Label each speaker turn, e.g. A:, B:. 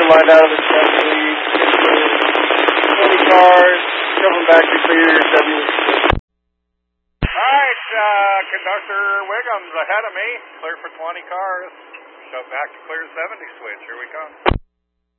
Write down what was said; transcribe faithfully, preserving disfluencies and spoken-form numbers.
A: line out of the seventy, twenty cars, coming back to clear W.
B: Alright, uh, Conductor Wiggums ahead of me, clear for twenty cars. Shove back to clear seventy switch, here we come.